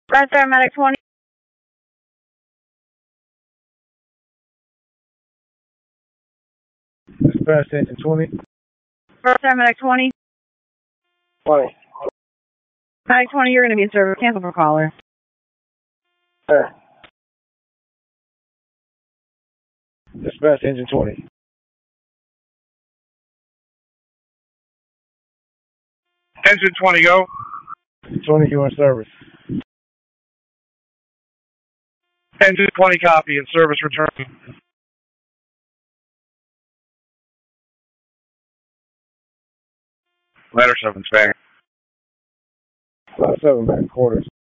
Right there, Medic 20. Dispatch Engine 20. Right there, Medic 20. 20. Medic 20, you're going to be in service. Cancel for caller. Sir. Dispatch Engine 20. Engine 20, go. 20, you in service. Engine 20, copy. In service, return. Letter 7, Spang. 7 back quarters.